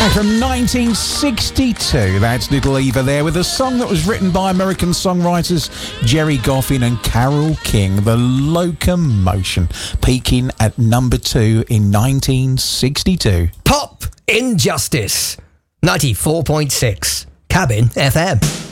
And from 1962, that's Little Eva there with a song that was written by American songwriters Jerry Goffin and Carole King, The Locomotion, peaking at number 2 in 1962. Pop Injustice, 94.6, Cabin FM.